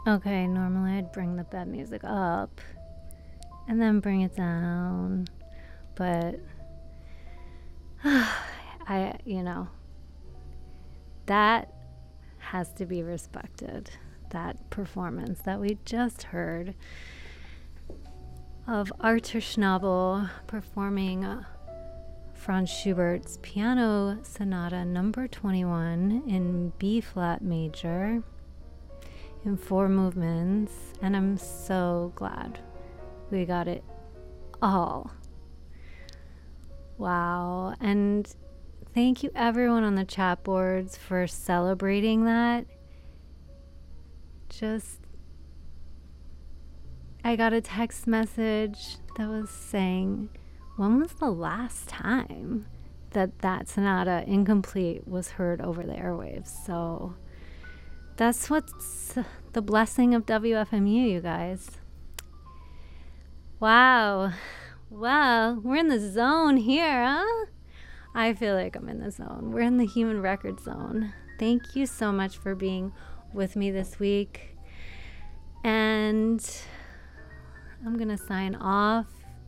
Okay, normally I'd bring the bed music up and then bring it down, but that has to be respected. That performance that we just heard of Arthur Schnabel performing Franz Schubert's Piano Sonata number 21 in B flat major in 4 movements, and I'm so glad we got it all. Wow. And thank you everyone on the chat boards for celebrating that. I got a text message that was saying, when was the last time that sonata incomplete was heard over the airwaves? So that's what's the blessing of WFMU, you guys. Wow. Well, we're in the zone here, huh? I feel like I'm in the zone. We're in the human record zone. Thank you so much for being with me this week. And I'm going to sign off.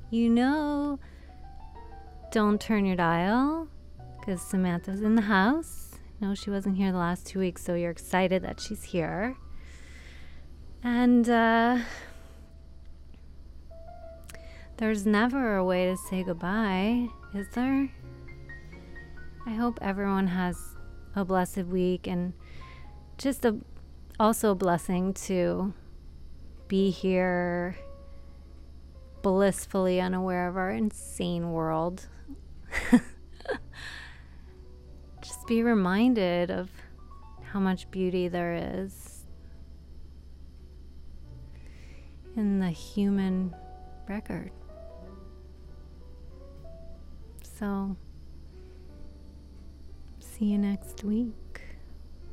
Don't turn your dial because Samantha's in the house. No, she wasn't here the last 2 weeks, so you're excited that she's here. And there's never a way to say goodbye, is there? I hope everyone has a blessed week, and just also a blessing to be here blissfully unaware of our insane world. Just be reminded of how much beauty there is in the human record. So, see you next week.